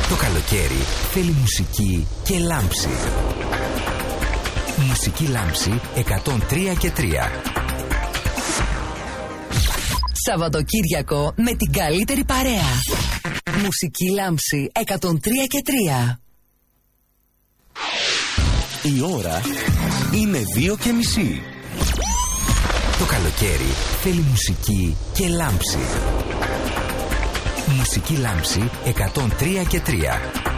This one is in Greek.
Το καλοκαίρι θέλει μουσική και λάμψη. Μουσική λάμψη 103 και 3. Σαββατοκύριακο με την καλύτερη παρέα. Μουσική λάμψη 103 και 3. Η ώρα είναι 2:30. Το καλοκαίρι θέλει μουσική και λάμψη. Μουσική λάμψη 103 και 3.